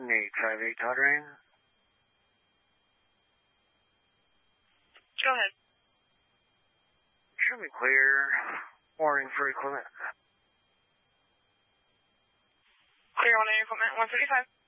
858 Todd Rain. Go ahead. Show me clear. Warning for equipment. Clear on air equipment, 135.